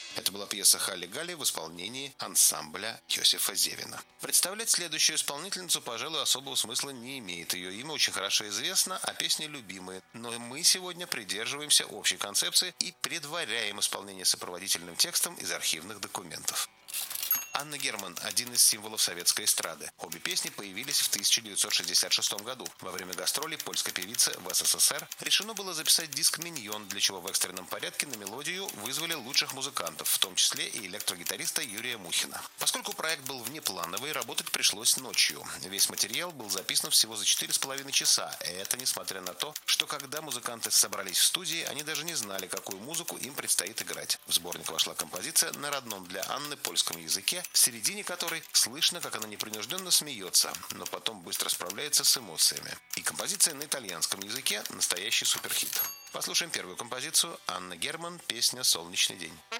Это была пьеса «Халли-Галли» в исполнении ансамбля Йосифа Зевина. Представлять следующую исполнительницу, пожалуй, особого смысла не имеет. Ее имя очень хорошо известно, а песни любимые. Но мы сегодня придерживаемся общей концепции и предваряем исполнение сопроводительным текстом из архивных документов. Анна Герман – один из символов советской эстрады. Обе песни появились в 1966 году. Во время гастролей польской певицы в СССР решено было записать диск «Миньон», для чего в экстренном порядке на мелодию вызвали лучших музыкантов, в том числе и электрогитариста Юрия Мухина. Поскольку проект был внеплановый, работать пришлось ночью. Весь материал был записан всего за 4,5 часа. Это несмотря на то, что когда музыканты собрались в студии, они даже не знали, какую музыку им предстоит играть. В сборник вошла композиция на родном для Анны польском языке, в середине которой слышно, как она непринужденно смеется, но потом быстро справляется с эмоциями. И композиция на итальянском языке – настоящий суперхит. Послушаем первую композицию. Анна Герман, песня «Солнечный день».